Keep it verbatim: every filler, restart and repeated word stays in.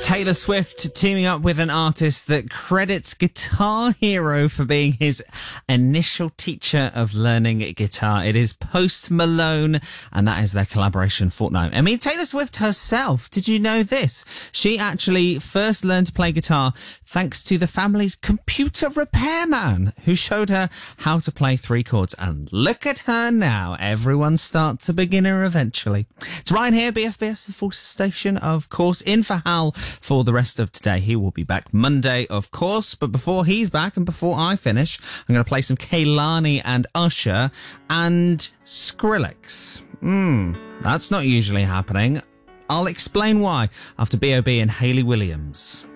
Taylor Swift teaming up with an artist that credits Guitar Hero for being his initial teacher of learning guitar. It is Post Malone, and that is their collaboration Fortnite. I mean, Taylor Swift herself, did you know this? She actually first learned to play guitar thanks to the family's computer repairman, who showed her how to play three chords. And look at her now. Everyone starts a beginner eventually. It's Ryan here, B F B S, the Forces Station, of course, in for Hal for the rest of today. He will be back Monday, of course, but before he's back and before I finish, I'm going to play some Kehlani and Usher and Skrillex. Hmm, that's not usually happening. I'll explain why after B O B and Hayley Williams.